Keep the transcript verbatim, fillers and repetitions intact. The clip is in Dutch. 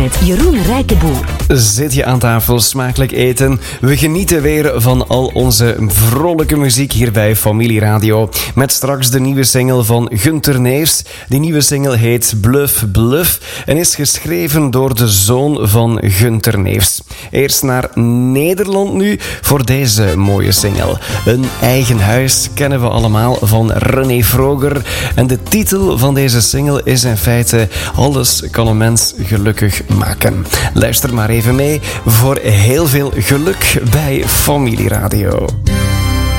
met Jeroen Rijkenboer. Zit je aan tafel, smakelijk eten? We genieten weer van al onze vrolijke muziek hier bij Familie Radio. Met straks de nieuwe single van Gunter Neefs. Die nieuwe single heet Bluff Bluff en is geschreven door de zoon van Gunter Neefs. Eerst naar Nederland nu voor deze mooie single. Een eigen huis kennen we allemaal van René Vroger. En de titel van deze single is in feite Alles kan een mens gelukkig maken. Luister maar even mee voor heel veel geluk bij Familie Radio.